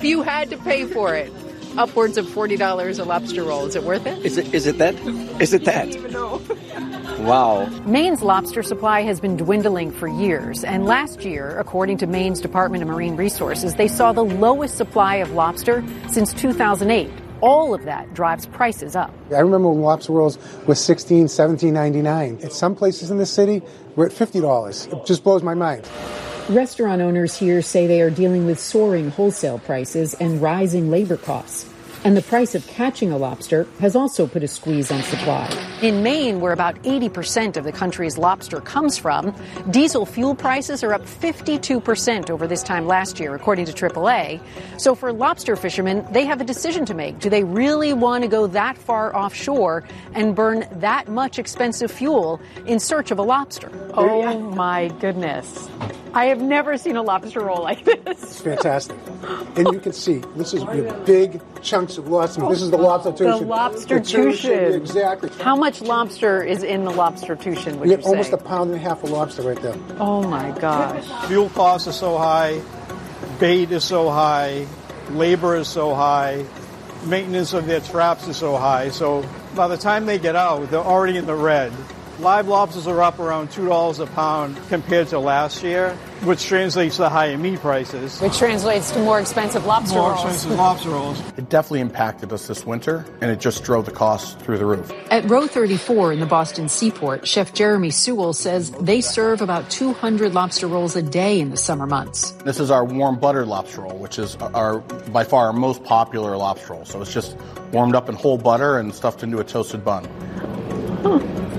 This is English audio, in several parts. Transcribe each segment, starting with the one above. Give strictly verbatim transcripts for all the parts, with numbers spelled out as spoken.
If you had to pay for it, upwards of forty dollars a lobster roll, is it worth it? Is it? Is it that? Is it that? I don't even know. Wow. Maine's lobster supply has been dwindling for years, and last year, according to Maine's Department of Marine Resources, they saw the lowest supply of lobster since two thousand eight. All of that drives prices up. I remember when lobster rolls was sixteen, seventeen ninety-nine. At some places in the city, we're at fifty dollars. It just blows my mind. Restaurant owners here say they are dealing with soaring wholesale prices and rising labor costs. And the price of catching a lobster has also put a squeeze on supply. In Maine, where about eighty percent of the country's lobster comes from, diesel fuel prices are up fifty-two percent over this time last year, according to triple A. So for lobster fishermen, they have a decision to make. Do they really want to go that far offshore and burn that much expensive fuel in search of a lobster? Oh, my goodness. I have never seen a lobster roll like this. It's fantastic. And you can see, this is your big chunks of lobster. This is the lobster-tution. The lobster-tution. Exactly. How much lobster is in the lobster-tution, would We you have say? almost a pound and a half of lobster right there. Oh, my gosh. Fuel costs are so high, bait is so high, labor is so high, maintenance of their traps is so high. So by the time they get out, they're already in the red. Live lobsters are up around two dollars a pound compared to last year, which translates to higher meat prices. Which translates to more expensive lobster More rolls. expensive lobster rolls. It definitely impacted us this winter, and it just drove the costs through the roof. At Row thirty-four in the Boston Seaport, Chef Jeremy Sewell says they serve about two hundred lobster rolls a day in the summer months. This is our warm buttered lobster roll, which is our by far our most popular lobster roll. So it's just warmed up in whole butter and stuffed into a toasted bun. Huh.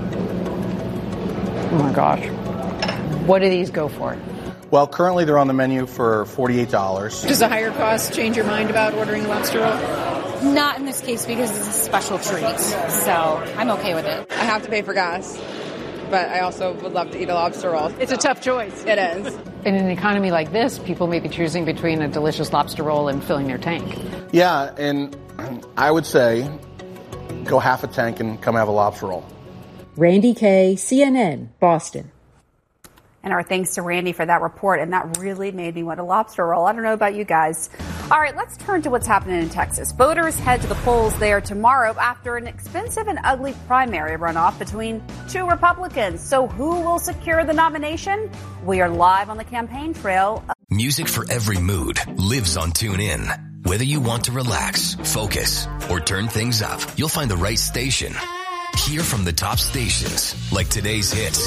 Oh my gosh. What do these go for? Well, currently they're on the menu for forty-eight dollars. Does a higher cost change your mind about ordering a lobster roll? Not in this case because it's a special treat, so I'm okay with it. I have to pay for gas, but I also would love to eat a lobster roll. It's a tough choice. It is. In an economy like this, people may be choosing between a delicious lobster roll and filling their tank. Yeah, and I would say go half a tank and come have a lobster roll. Randy Kay, C N N, Boston. And our thanks to Randy for that report. And that really made me want a lobster roll. I don't know about you guys. All right, let's turn to what's happening in Texas. Voters head to the polls there tomorrow after an expensive and ugly primary runoff between two Republicans. So who will secure the nomination? We are live on the campaign trail. Music for every mood lives on TuneIn. Whether you want to relax, focus, or turn things up, you'll find the right station. Hear from the top stations like today's hits,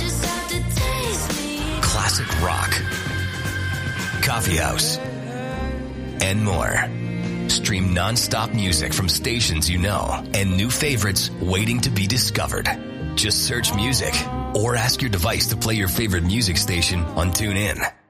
classic rock, coffee house, and more. Stream non-stop music from stations you know and new favorites waiting to be discovered. Just search music or ask your device to play your favorite music station on TuneIn.